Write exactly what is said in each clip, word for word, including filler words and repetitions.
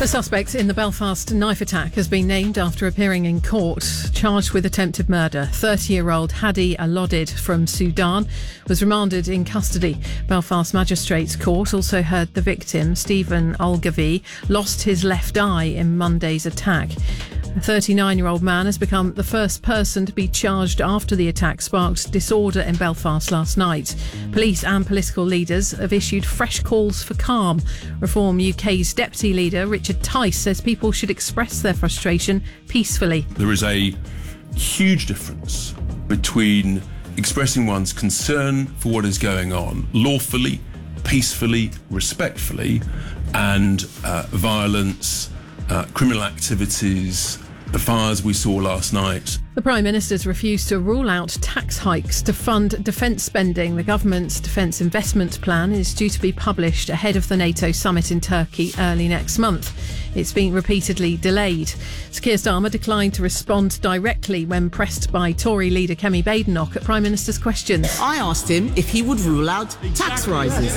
The suspect in the Belfast knife attack has been named after appearing in court, charged with attempted murder. thirty-year-old Hadi Alodid from Sudan was remanded in custody. Belfast Magistrates Court also heard the victim, Stephen Olgavi, lost his left eye in Monday's attack. A thirty-nine-year-old man has become the first person to be charged after the attack sparked disorder in Belfast last night. Police and political leaders have issued fresh calls for calm. Reform U K's deputy leader, Richard Tice, says people should express their frustration peacefully. There is a huge difference between expressing one's concern for what is going on lawfully, peacefully, respectfully, and uh, violence, uh, criminal activities, the fires we saw last night. The Prime Minister's refused to rule out tax hikes to fund defence spending. The government's defence investment plan is due to be published ahead of the NATO summit in Turkey early next month. It's been repeatedly delayed. Sir Keir Starmer declined to respond directly when pressed by Tory leader Kemi Badenoch at Prime Minister's questions. I asked him if he would rule out tax rises.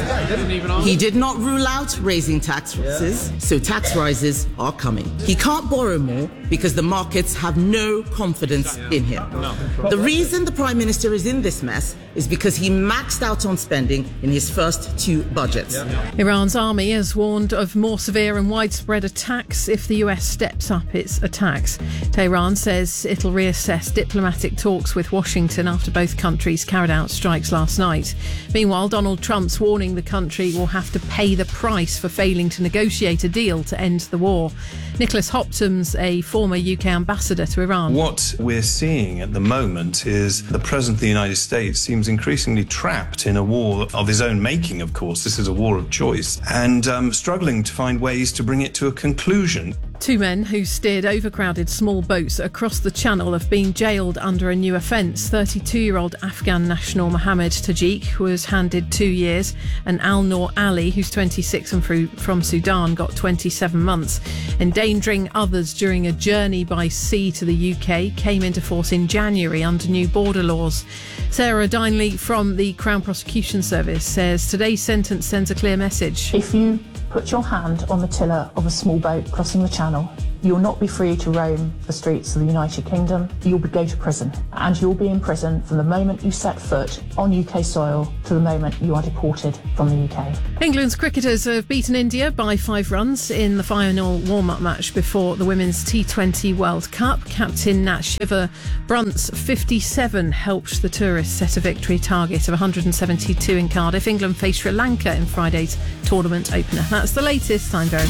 He did not rule out raising taxes, so tax rises are coming. He can't borrow more because the markets have no confidence in him. The reason the Prime Minister is in this mess is because he maxed out on spending in his first two budgets. Iran's army has warned of more severe and widespread attacks if the U S steps up its attacks. Tehran says it'll reassess diplomatic talks with Washington after both countries carried out strikes last night. Meanwhile, Donald Trump's warning the country will have to pay the price for failing to negotiate a deal to end the war. Nicholas Hopton's a former U K ambassador to Iran. What we're seeing at the moment is the President of the United States seems increasingly trapped in a war of his own making, of course. This is a war of choice, and um, struggling to find ways to bring it to a conclusion. Two men who steered overcrowded small boats across the Channel have been jailed under a new offence. thirty-two-year-old Afghan national Mohammed Tajik was handed two years, and Al Noor Ali, who's twenty-six and from Sudan, got twenty-seven months. Endangering others during a journey by sea to the U K came into force in January under new border laws. Sarah Dineley from the Crown Prosecution Service says today's sentence sends a clear message. If you put your hand on the tiller of a small boat crossing the Channel, you'll not be free to roam the streets of the United Kingdom. You'll be go to prison, and you'll be in prison from the moment you set foot on U K soil to the moment you are deported from the U K. England's cricketers have beaten India by five runs in the final warm-up match before the Women's T twenty World Cup. Captain Nat Shiva Brunt's fifty-seven helped the tourists set a victory target of one hundred seventy-two in Cardiff. England face Sri Lanka in Friday's tournament opener. That's the latest. I'm Vera.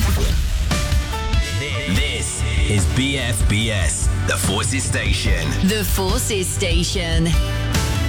This is B F B S, the Forces Station. The Forces Station.